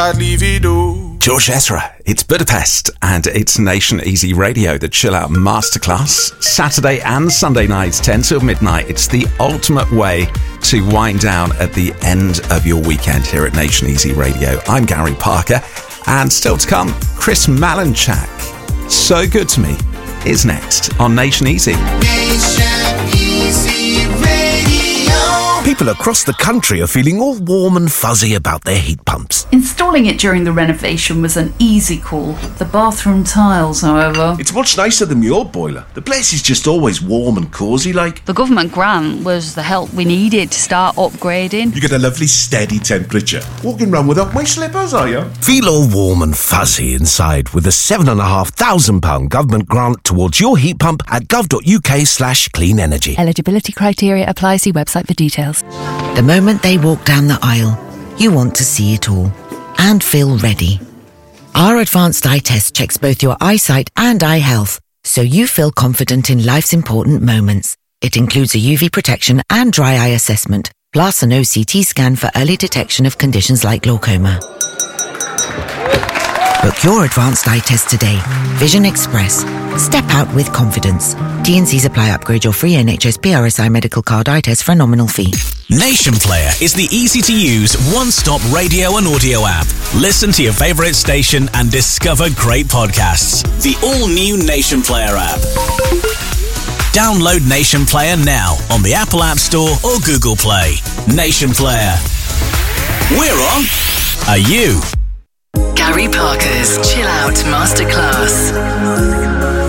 I'd leave it all. George Ezra, it's Budapest, and it's Nation Easy Radio, the Chill Out Masterclass. Saturday and Sunday nights, 10 till midnight. It's the ultimate way to wind down at the end of your weekend here at Nation Easy Radio. I'm Gary Parker, and still to come, Chris Malinchak. So Good to Me is next on Nation Easy. Nation Easy Radio. People across the country are feeling all warm and fuzzy about their heat pumps. Installing it during the renovation was an easy call. The bathroom tiles, however... It's much nicer than your boiler. The place is just always warm and cosy like. The government grant was the help we needed to start upgrading. You get a lovely steady temperature. Walking round without my slippers, are you? Feel all warm and fuzzy inside with a £7,500 government grant towards your heat pump at gov.uk/clean energy. Eligibility criteria apply. See website for details. The moment they walk down the aisle, you want to see it all and feel ready. Our advanced eye test checks both your eyesight and eye health, so you feel confident in life's important moments. It includes a UV protection and dry eye assessment, plus an OCT scan for early detection of conditions like glaucoma. Book your advanced eye test today. Vision Express. Step out with confidence. T&Cs apply. Upgrade your free NHS PRSI medical card eye test for a nominal fee. Nation Player is the easy-to-use, one-stop radio and audio app. Listen to your favourite station and discover great podcasts. The all-new Nation Player app. Download Nation Player now on the Apple App Store or Google Play. Nation Player. We're on. Are you? Gary Parker's Chill Out Masterclass.